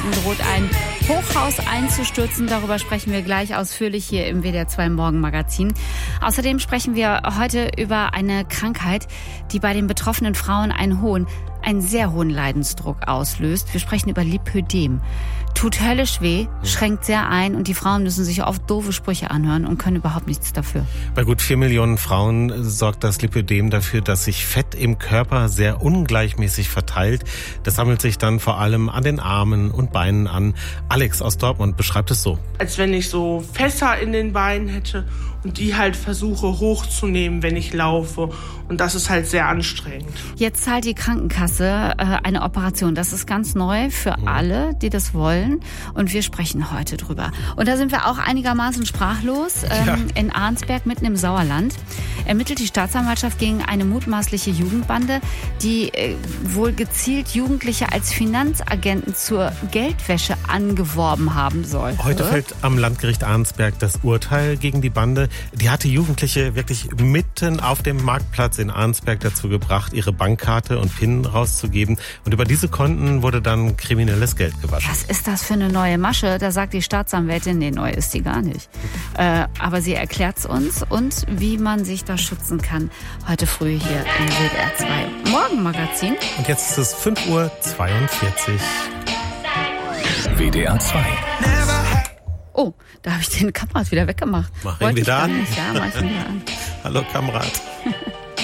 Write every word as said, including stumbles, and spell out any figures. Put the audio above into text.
Baden-Württemberg-Seiten droht ein Hochhaus einzustürzen. Darüber sprechen wir gleich ausführlich hier im W D R zwei Morgenmagazin. Außerdem sprechen wir heute über eine Krankheit, die bei den betroffenen Frauen einen hohen, einen sehr hohen Leidensdruck auslöst. Wir sprechen über Lipödem. Tut höllisch weh, schränkt sehr ein und die Frauen müssen sich oft doofe Sprüche anhören und können überhaupt nichts dafür. Bei gut vier Millionen Frauen sorgt das Lipödem dafür, dass sich Fett im Körper sehr ungleichmäßig verteilt. Das sammelt sich dann vor allem an den Armen und Beinen an. Alex aus Dortmund beschreibt es so. Als wenn ich so Fässer in den Beinen hätte und die halt versuche hochzunehmen, wenn ich laufe. Und das ist halt sehr anstrengend. Jetzt zahlt die Krankenkasse äh, eine Operation. Das ist ganz neu für mhm. alle, die das wollen. Und wir sprechen heute drüber. Und da sind wir auch einigermaßen sprachlos. Ähm, ja. In Arnsberg, mitten im Sauerland, ermittelt die Staatsanwaltschaft gegen eine mutmaßliche Jugendbande, die äh, wohl gezielt Jugendliche als Finanzagenten zur Geldwäsche angeworben haben soll. Heute fällt am Landgericht Arnsberg das Urteil gegen die Bande. Die hatte Jugendliche wirklich mitten auf dem Marktplatz in Arnsberg dazu gebracht, ihre Bankkarte und PIN rauszugeben. Und über diese Konten wurde dann kriminelles Geld gewaschen. Was ist das für eine neue Masche? Da sagt die Staatsanwältin, nee, neu ist die gar nicht. Äh, aber sie erklärt es uns und wie man sich da schützen kann. Heute früh hier im W D R zwei Morgenmagazin. Und jetzt ist es fünf Uhr zweiundvierzig. W D R zwei. Oh, da habe ich den Kamerad wieder weggemacht. Mach ihn wieder an. Ja, mach ich ihn wieder an. Hallo Kamerad.